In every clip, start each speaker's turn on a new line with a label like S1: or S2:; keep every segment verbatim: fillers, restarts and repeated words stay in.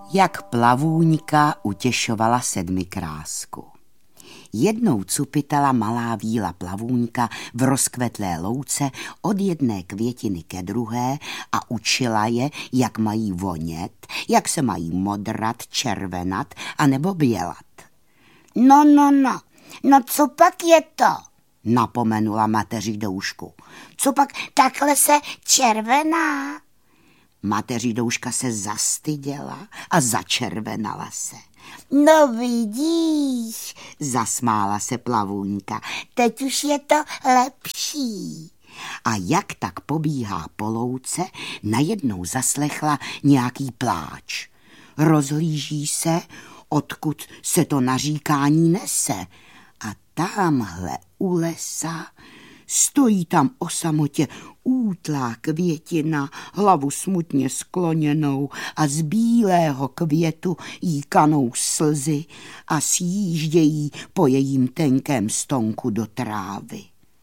S1: Jak plavůňka utěšovala sedmikrásku. Jednou cupitala malá víla plavůňka v rozkvetlé louce od jedné květiny ke druhé a učila je, jak mají vonět, jak se mají modrat, červenat a nebo bělat.
S2: No, no, no, no co pak je to?
S1: Napomenula mateři doušku.
S2: Co pak takhle se červená?
S1: Mateři douška se zastyděla a začervenala se.
S2: No vidíš,
S1: zasmála se plavůňka.
S2: Teď už je to lepší.
S1: A jak tak pobíhá po louce, najednou zaslechla nějaký pláč. Rozhlíží se, odkud se to naříkání nese. A tamhle u lesa stojí tam o samotě útlá květina, hlavu smutně skloněnou a z bílého květu jí kanou slzy a sjíždějí po jejím tenkém stonku do trávy.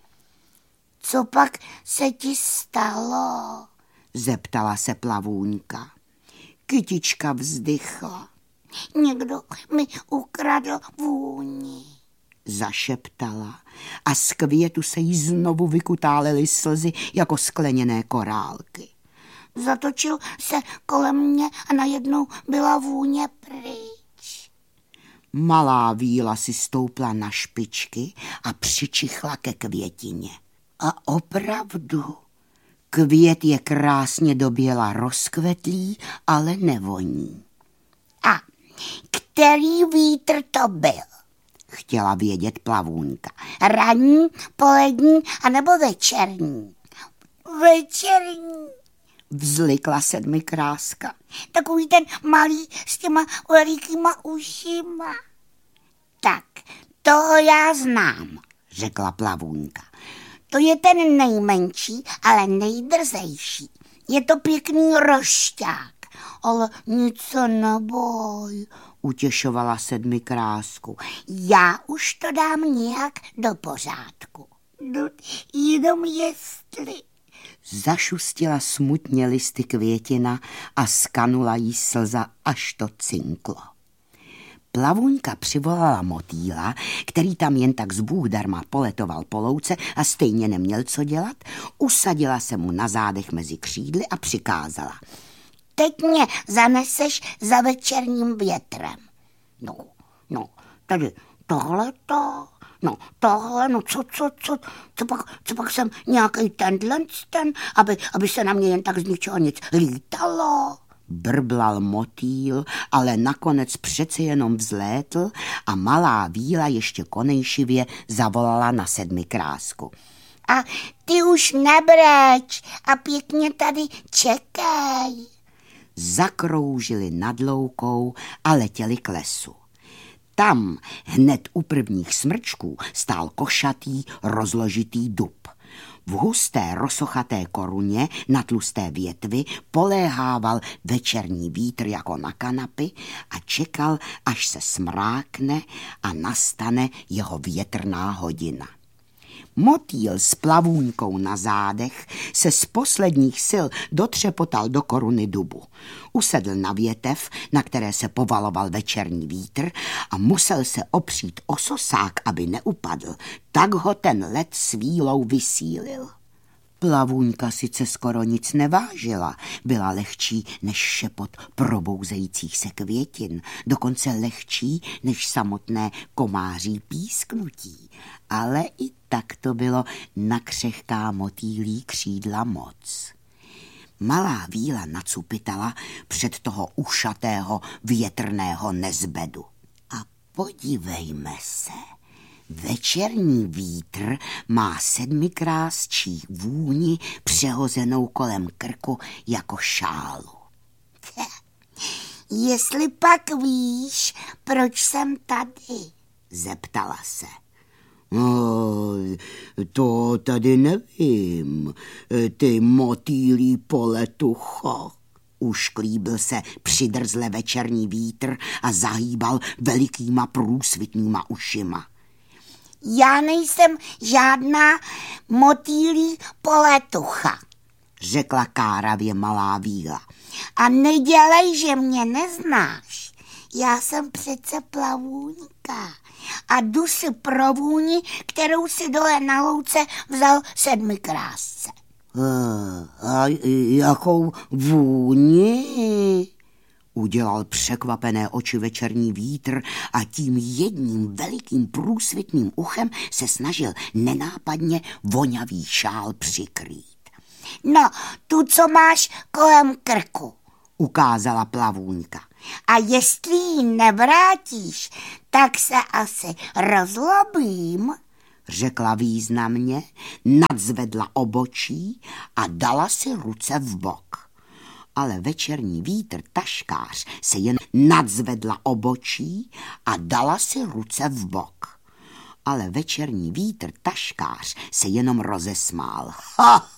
S2: Co pak se ti stalo?
S1: Zeptala se plavůňka. Kytička vzdychla.
S2: Někdo mi ukradl vůni,
S1: zašeptala a z květu se jí znovu vykutálely slzy jako skleněné korálky.
S2: Zatočil se kolem mě a najednou byla vůně pryč.
S1: Malá víla si stoupla na špičky a přičichla ke květině. A opravdu, květ je krásně doběla rozkvetlý, ale nevoní.
S2: A který vítr to byl?
S1: Chtěla vědět plavůňka.
S2: Ranní, polední anebo večerní? Večerní,
S1: vzlikla sedmikráska.
S2: Takový ten malý s těma velikýma ušima. Tak, toho já znám,
S1: řekla plavůňka.
S2: To je ten nejmenší, ale nejdrzejší. Je to pěkný rošťák, ale nic se neboj,
S1: utěšovala sedmikrásku.
S2: Já už to dám nějak do pořádku. No, jenom jestli.
S1: Zašustila smutně listy květina a skanula jí slza, až to cinklo. Plavůňka přivolala motýla, který tam jen tak zbůhdarma poletoval po louce a stejně neměl co dělat, usadila se mu na zádech mezi křídly a přikázala.
S2: Teď mě zaneseš za večerním větrem.
S1: No, no, tady tohleto, no tohle, no co, co, co, co pak, co pak jsem nějaký tenhle ten, aby, aby se na mě jen tak z ničeho nic lítalo. Brblal motýl, ale nakonec přece jenom vzlétl a malá víla ještě konejšivě zavolala na sedmikrásku.
S2: A ty už nebreč a pěkně tady čekej.
S1: Zakroužili nad loukou a letěli k lesu. Tam hned u prvních smrčků stál košatý, rozložitý dub. V husté rosochaté koruně na tlusté větvi poléhával večerní vítr jako na kanapy a čekal, až se smrákne a nastane jeho větrná hodina. Motýl s plavůňkou na zádech se z posledních sil dotřepotal do koruny dubu. Usedl na větev, na které se povaloval večerní vítr a musel se opřít o sosák, aby neupadl. Tak ho ten led s vílou vysílil. Plavůňka sice skoro nic nevážila, byla lehčí než šepot probouzejících se květin, dokonce lehčí než samotné komáří písknutí, ale i tak to bylo na křehká motýlí křídla moc. Malá víla nacupitala před toho ušatého větrného nezbedu. A podívejme se, večerní vítr má sedmikrásčí vůni přehozenou kolem krku jako šálu.
S2: Jestli pak víš, proč jsem tady,
S1: zeptala se. No, to tady nevím, ty motýlí poletucho. Ušklíbil se přidrzle večerní vítr a zahýbal velikýma průsvitnýma ušima.
S2: Já nejsem žádná motýlí poletucha,
S1: řekla káravě malá víla.
S2: A nedělej, že mě neznáš. Já jsem přece plavůňka a jdu si pro vůni, kterou si dole na louce vzal sedmikrásce.
S1: A, a jakou vůni? Udělal překvapené oči večerní vítr a tím jedním velikým průsvitným uchem se snažil nenápadně vonavý šál přikrýt.
S2: No, tu, co máš kolem krku,
S1: ukázala plavůňka.
S2: A jestli ji nevrátíš, tak se asi rozlobím,
S1: řekla významně, nadzvedla obočí a dala si ruce v bok. Ale večerní vítr taškář se jen nadzvedla obočí a dala si ruce v bok. Ale večerní vítr taškář se jenom rozesmál. Ha!